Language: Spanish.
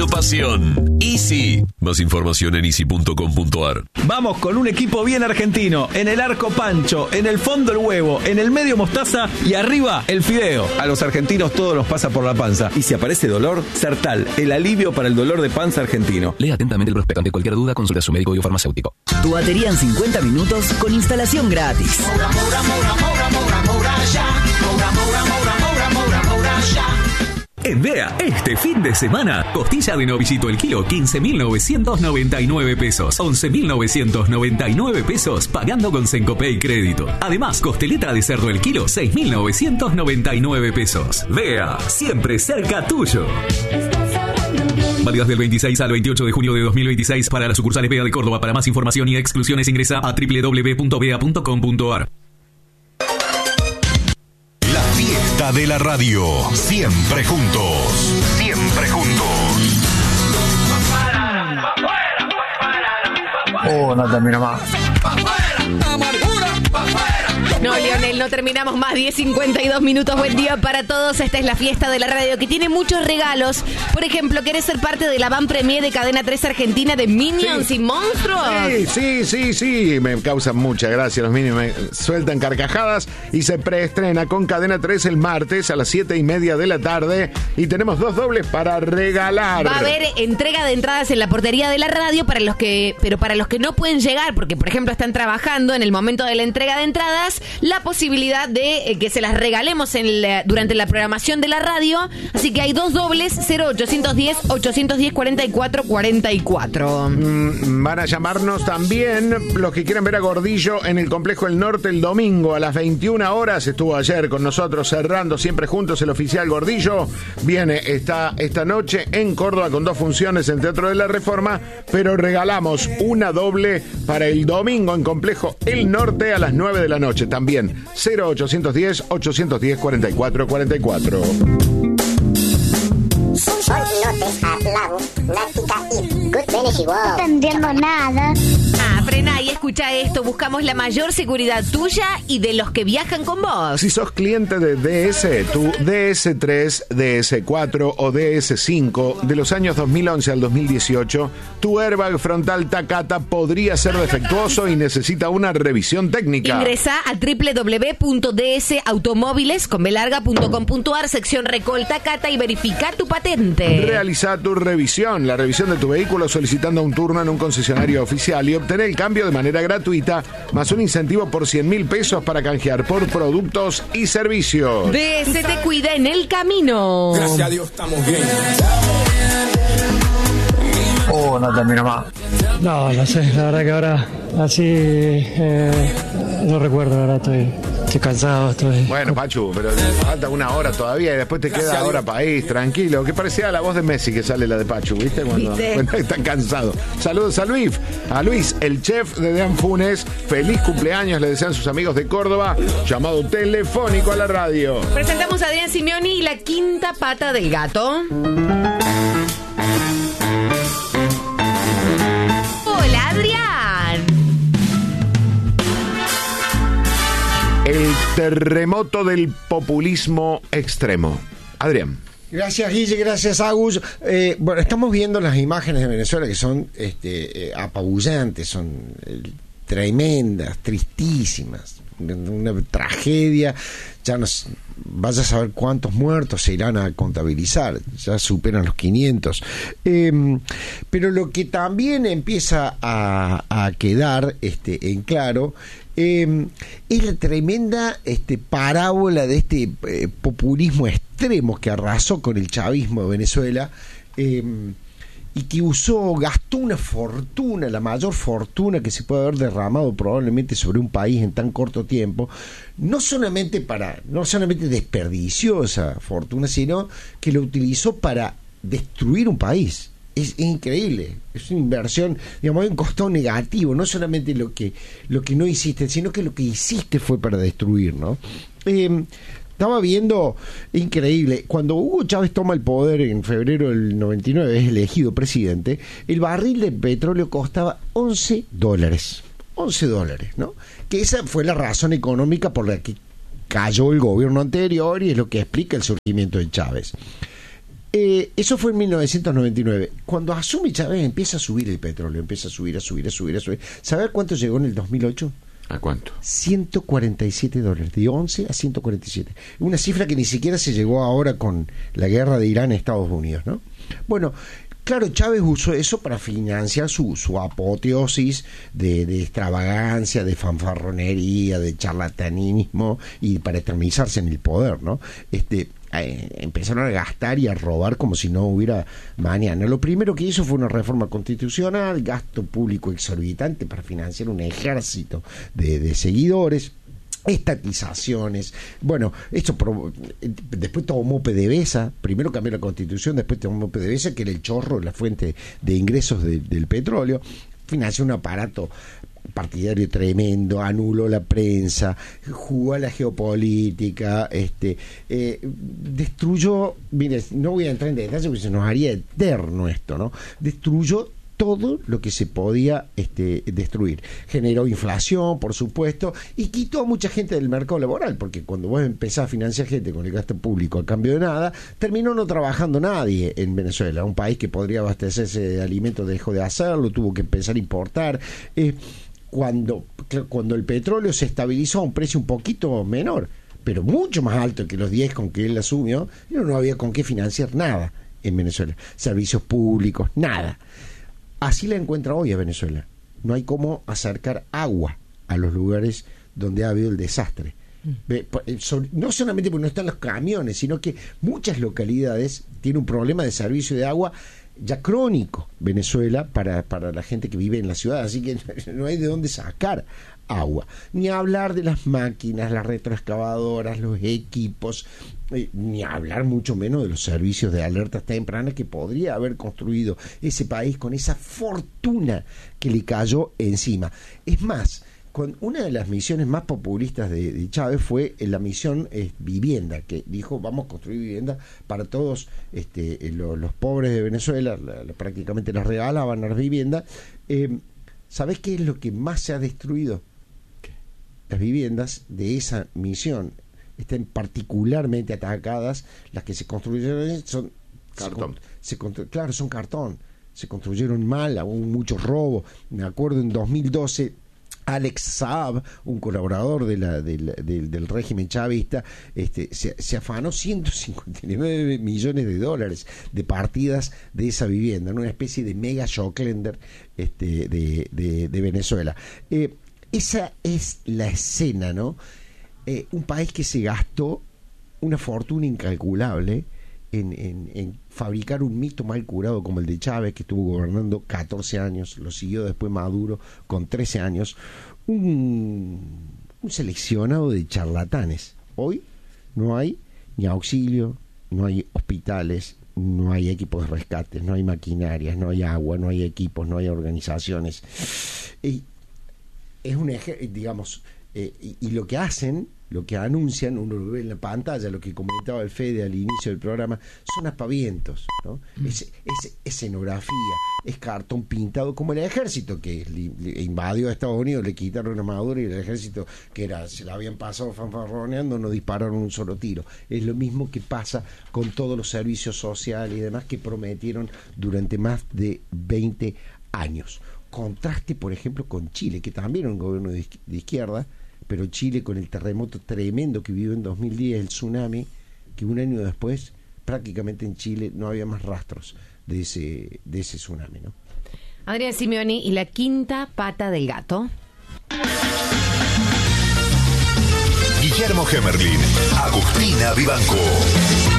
Pasión. Easy. Más información en easy.com.ar. Vamos con un equipo bien argentino. En el arco pancho, en el fondo el huevo, en el medio mostaza y arriba el fideo. A los argentinos todo nos pasa por la panza. Y si aparece dolor, Sertal, el alivio para el dolor de panza argentino. Lea atentamente el prospecto. Ante cualquier duda, consulte a su médico y o farmacéutico. Tu batería en 50 minutos con instalación gratis. En DEA, este fin de semana, costilla de novillito el kilo, 15.999 pesos. 11.999 pesos pagando con Sencopay Crédito. Además, costeleta de cerdo el kilo, 6.999 pesos. DEA, siempre cerca tuyo. Válidas del 26 al 28 de junio de 2026 para las sucursales BEA de Córdoba. Para más información y exclusiones ingresa a www.bea.com.ar. Fiesta de la radio, siempre juntos, siempre juntos. Oh, no termina más. No, Lionel, no terminamos más. 10:52 minutos. Buen día para todos. Esta es la fiesta de la radio que tiene muchos regalos. Por ejemplo, ¿querés ser parte de la van premier de Cadena 3 Argentina de Minions y Monstruos? Sí. Me causan mucha gracia. Los Minions me sueltan carcajadas y se preestrena con Cadena 3 el martes a las 7:30 de la tarde. Y tenemos 2 dobles para regalar. Va a haber entrega de entradas en la portería de la radio para los que no pueden llegar, porque por ejemplo están trabajando en el momento de la entrega de entradas, la posibilidad de que se las regalemos durante la programación de la radio. Así que hay 2 dobles, 0810-810-4444. Van a llamarnos también los que quieran ver a Gordillo en el Complejo El Norte el domingo a las 21 horas. Estuvo ayer con nosotros cerrando siempre juntos el oficial Gordillo. Viene esta noche en Córdoba con 2 funciones en Teatro de la Reforma, pero regalamos una doble para el domingo en Complejo El Norte a las 9 de la noche. También 0810-810-4444. No entiendo nada. Frena y escucha esto. Buscamos la mayor seguridad tuya y de los que viajan con vos. Si sos cliente de DS, tu DS3, DS4 o DS5 de los años 2011 al 2018, tu airbag frontal Takata podría ser defectuoso y necesita una revisión técnica. Ingresa a www.dsautomóviles.com.ar, sección Recol Takata, y verifica tu patente. Realiza tu revisión, la revisión de tu vehículo solicitando un turno en un concesionario oficial y obtener el cambio de manera gratuita, más un incentivo por 100.000 pesos para canjear por productos y servicios. DS te cuida en el camino. Gracias a Dios estamos bien. Oh, no termina más. No sé, la verdad que ahora así no recuerdo, la verdad estoy cansado, Bueno, Pachu, pero falta una hora todavía y después te queda hora país, tranquilo. Que parecía la voz de Messi que sale la de Pachu, ¿viste? Cuando está cansado. Saludos a Luis, el chef de Dean Funes. Feliz cumpleaños, le desean sus amigos de Córdoba. Llamado telefónico a la radio. Presentamos a Adrián Simeoni y la quinta pata del gato. Hola, Adrián. El terremoto del populismo extremo. Adrián. Gracias, Guille, gracias, Agus. Bueno, estamos viendo las imágenes de Venezuela que son apabullantes, son tremendas, tristísimas, una tragedia. Ya vaya a saber cuántos muertos se irán a contabilizar, ya superan los 500. Pero lo que también empieza a quedar en claro es la tremenda parábola de populismo extremo que arrasó con el chavismo de Venezuela, y que gastó una fortuna, la mayor fortuna que se puede haber derramado probablemente sobre un país en tan corto tiempo. No solamente desperdició esa fortuna, sino que lo utilizó para destruir un país. Es increíble, es una inversión, digamos, hay un costado negativo, no solamente lo que no hiciste, sino que lo que hiciste fue para destruir, ¿no? Estaba viendo, increíble, cuando Hugo Chávez toma el poder en febrero del 99, es elegido presidente, el barril de petróleo costaba $11, ¿no? Que esa fue la razón económica por la que cayó el gobierno anterior y es lo que explica el surgimiento de Chávez. Eso fue en 1999. Cuando asume Chávez empieza a subir el petróleo, empieza a subir. ¿Sabe cuánto llegó en el 2008? ¿A cuánto? $147, de 11 a 147. Una cifra que ni siquiera se llegó ahora con la guerra de Irán a Estados Unidos, ¿no? Bueno, claro, Chávez usó eso para financiar su apoteosis de extravagancia, de fanfarronería, de charlatanismo y para eternizarse en el poder, ¿no? Empezaron a gastar y a robar como si no hubiera mañana. Lo primero que hizo fue una reforma constitucional, gasto público exorbitante para financiar un ejército de seguidores, estatizaciones. Bueno, después tomó PDVSA, primero cambió la constitución, después tomó PDVSA, que era el chorro, la fuente de ingresos del petróleo, financió un aparato partidario tremendo, anuló la prensa, jugó a la geopolítica, destruyó, mire, no voy a entrar en detalle porque se nos haría eterno esto, ¿no? Destruyó todo lo que se podía destruir. Generó inflación, por supuesto, y quitó a mucha gente del mercado laboral, porque cuando vos empezás a financiar gente con el gasto público a cambio de nada, terminó no trabajando nadie en Venezuela. Un país que podría abastecerse de alimentos dejó de hacerlo, tuvo que empezar a importar. Cuando el petróleo se estabilizó a un precio un poquito menor, pero mucho más alto que los 10 con que él asumió, no había con qué financiar nada en Venezuela. Servicios públicos, nada. Así la encuentra hoy a Venezuela. No hay cómo acercar agua a los lugares donde ha habido el desastre. No solamente porque no están los camiones, sino que muchas localidades tienen un problema de servicio de agua ya crónico, Venezuela, para la gente que vive en la ciudad, así que no hay de dónde sacar agua. Ni hablar de las máquinas, las retroexcavadoras, los equipos, ni hablar mucho menos de los servicios de alertas tempranas que podría haber construido ese país con esa fortuna que le cayó encima. Es más, con una de las misiones más populistas de Chávez fue la misión vivienda, que dijo vamos a construir vivienda para todos los pobres de Venezuela, prácticamente les regalaban las viviendas. ¿Sabés qué es lo que más se ha destruido? Las viviendas de esa misión están particularmente atacadas. Las que se construyeron son cartón. Claro, son cartón. Se construyeron mal, hubo mucho robo. Me acuerdo en 2012 Alex Saab, un colaborador del régimen chavista, se afanó $159 millones de partidas de esa vivienda, en una especie de mega shocklender de Venezuela. Esa es la escena, ¿no? Un país que se gastó una fortuna incalculable en fabricar un mito mal curado como el de Chávez, que estuvo gobernando 14 años, lo siguió después Maduro con 13 años, un seleccionado de charlatanes. Hoy no hay ni auxilio, no hay hospitales, no hay equipos de rescate, no hay maquinarias, no hay agua, no hay equipos, no hay organizaciones. Es un digamos, y lo que hacen, lo que anuncian, uno lo ve en la pantalla, lo que comentaba el Fede al inicio del programa, son aspavientos, ¿no? Es escenografía, es cartón pintado, como el ejército que invadió a Estados Unidos, le quitaron a Maduro, y el ejército se la habían pasado fanfarroneando, no dispararon un solo tiro. Es lo mismo que pasa con todos los servicios sociales y demás que prometieron durante más de 20 años. Contraste, por ejemplo, con Chile, que también era un gobierno de izquierda, pero Chile, con el terremoto tremendo que vivió en 2010, el tsunami, que un año después prácticamente en Chile no había más rastros de ese tsunami, ¿no? Adrián Simeoni, y la quinta pata del gato. Guillermo Gemerlin, Agustina Vivanco.